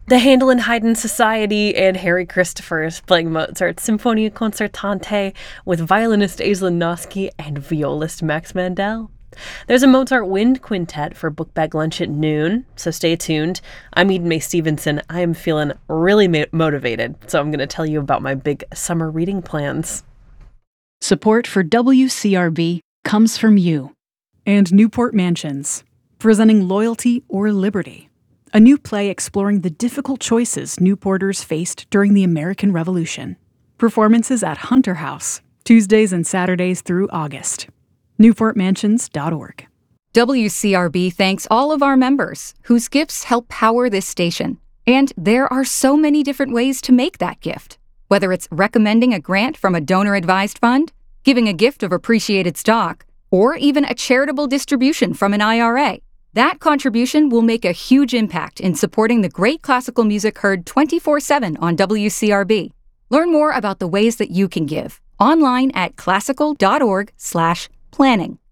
The Handel and Haydn Society and Harry Christopher is playing Mozart's Symphonia Concertante with violinist Aislinn Noske and violist Max Mandel. There's a Mozart Wind Quintet for book bag lunch at noon, so stay tuned. I'm Eden May Stevenson. I am feeling really motivated, so I'm going to tell you about my big summer reading plans. Support for WCRB comes from you. And Newport Mansions, presenting Loyalty or Liberty, a new play exploring the difficult choices Newporters faced during the American Revolution. Performances at Hunter House, Tuesdays and Saturdays through August. NewportMansions.org. WCRB thanks all of our members whose gifts help power this station. And there are so many different ways to make that gift. Whether it's recommending a grant from a donor-advised fund, giving a gift of appreciated stock, or even a charitable distribution from an IRA, that contribution will make a huge impact in supporting the great classical music heard 24/7 on WCRB. Learn more about the ways that you can give online at classical.org/planning.